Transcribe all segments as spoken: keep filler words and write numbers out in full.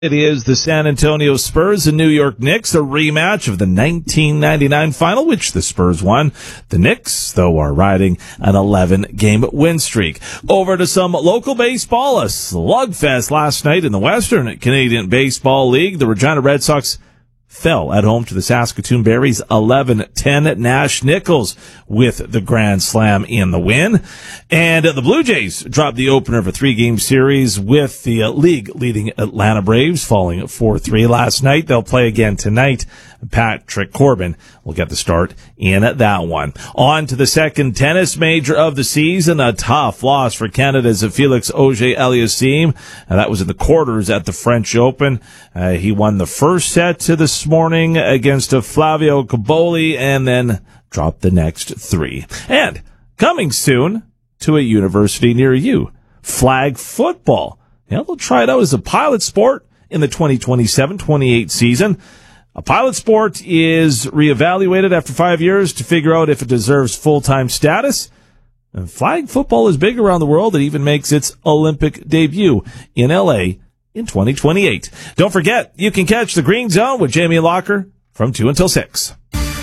It is the San Antonio Spurs and New York Knicks, a rematch of the nineteen ninety-nine final, which the Spurs won. The Knicks, though, are riding an eleven-game win streak. Over to some local baseball, a slugfest last night in the Western Canadian Baseball League. The Regina Red Sox fell at home to the Saskatoon Berries eleven ten. Nash Nichols with the grand slam in the win. And the Blue Jays dropped the opener of a three-game series with the uh, league-leading Atlanta Braves falling four three last night. They'll play again tonight. Patrick Corbin will get the start in that one. On to the second tennis major of the season. A tough loss for Canada's Felix Auger-Aliassime. And that was in the quarters at the French Open. Uh, he won the first set this morning against Flavio Cobolli and then dropped the next three. And coming soon to a university near you, flag football. Yeah, they'll try it out as a pilot sport in the twenty twenty-seven twenty-eight season. A pilot sport is reevaluated after five years to figure out if it deserves full-time status. And flag football is big around the world. It even makes its Olympic debut in L A in twenty twenty-eight. Don't forget, you can catch the Green Zone with Jamie Locker from two until six.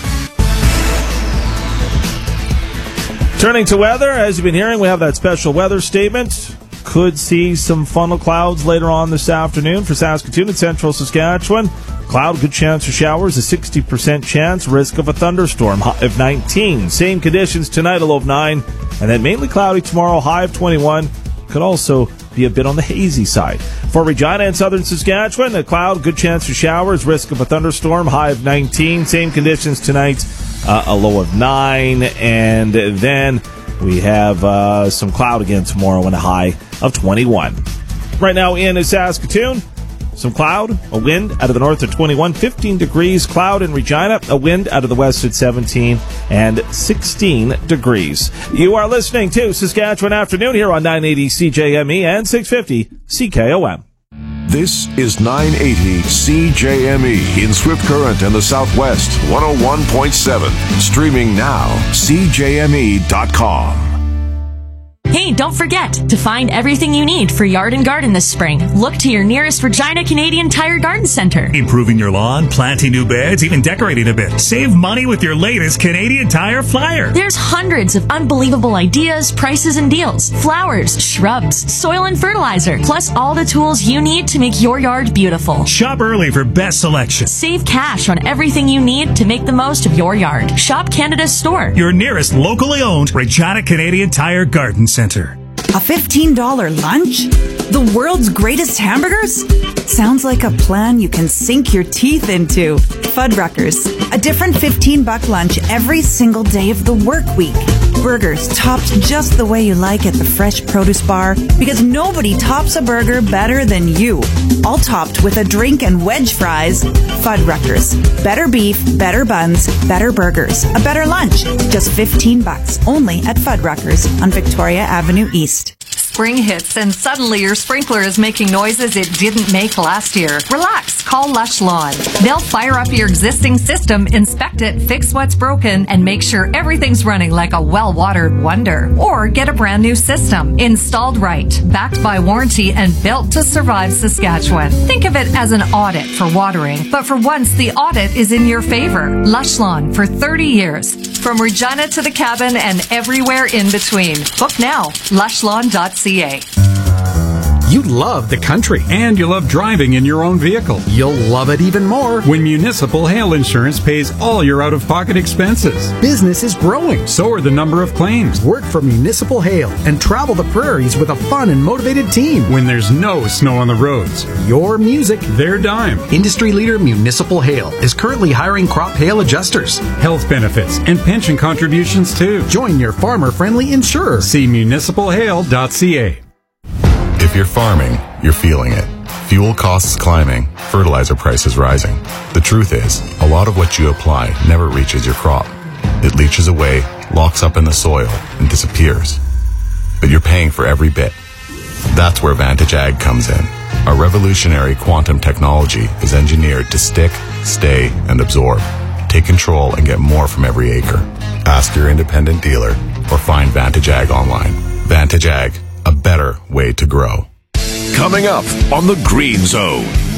Turning to weather, as you've been hearing, we have that special weather statement. Could see some funnel clouds later on this afternoon for Saskatoon and central Saskatchewan. Cloud, good chance for showers, a sixty percent chance, risk of a thunderstorm, high of nineteen. Same conditions tonight, a low of nine. And then mainly cloudy tomorrow, high of twenty-one. Could also be a bit on the hazy side. For Regina and southern Saskatchewan, a cloud, good chance for showers, risk of a thunderstorm, high of nineteen. Same conditions tonight, uh, a low of nine. And then we have uh, some cloud again tomorrow and a high of twenty-one. Right now in Saskatoon, some cloud, a wind out of the north at twenty-one, fifteen degrees, cloud in Regina, a wind out of the west at seventeen, and sixteen degrees. You are listening to Saskatchewan Afternoon here on nine eighty C J M E and six fifty C K O M. This is nine eighty C J M E in Swift Current and the Southwest, one oh one point seven. Streaming now, C J M E dot com. Hey, don't forget to find everything you need for yard and garden this spring. Look to your nearest Regina Canadian Tire Garden Center. Improving your lawn, planting new beds, even decorating a bit. Save money with your latest Canadian Tire flyer. There's hundreds of unbelievable ideas, prices, and deals. Flowers, shrubs, soil and fertilizer, plus all the tools you need to make your yard beautiful. Shop early for best selection. Save cash on everything you need to make the most of your yard. Shop Canada's store. Your nearest locally owned Regina Canadian Tire Garden Center. A fifteen dollars lunch? The world's greatest hamburgers? Sounds like a plan you can sink your teeth into. Fuddruckers, a different fifteen bucks lunch every single day of the work week. Burgers topped just the way you like at the Fresh Produce Bar, because nobody tops a burger better than you. All topped with a drink and wedge fries. Fuddruckers. Better beef, better buns, better burgers. A better lunch. Just fifteen bucks. Only at Fuddruckers on Victoria Avenue East. Spring hits and suddenly your sprinkler is making noises it didn't make last year. Relax, call Lush Lawn. They'll fire up your existing system, inspect it, fix what's broken, and make sure everything's running like a well-watered wonder. Or get a brand new system, installed right, backed by warranty, and built to survive Saskatchewan. Think of it as an audit for watering, but for once the audit is in your favor. Lush Lawn for thirty years. From Regina to the cabin and everywhere in between. Book now, lush lawn dot c a. You love the country and you love driving in your own vehicle. You'll love it even more when Municipal Hail Insurance pays all your out-of-pocket expenses. Business is growing, so are the number of claims. Work for Municipal Hail and travel the prairies with a fun and motivated team when there's no snow on the roads. Your music, their dime. Industry leader Municipal Hail is currently hiring crop hail adjusters, health benefits, and pension contributions too. Join your farmer-friendly insurer. See municipal hail dot c a. If you're farming, you're feeling it. Fuel costs climbing, fertilizer prices rising. The truth is, a lot of what you apply never reaches your crop. It leaches away, locks up in the soil, and disappears. But you're paying for every bit. That's where Vantage Ag comes in. Our revolutionary quantum technology is engineered to stick, stay, and absorb. Take control and get more from every acre. Ask your independent dealer or find Vantage Ag online. Vantage Ag, a better way to grow. Coming up on the Green Zone.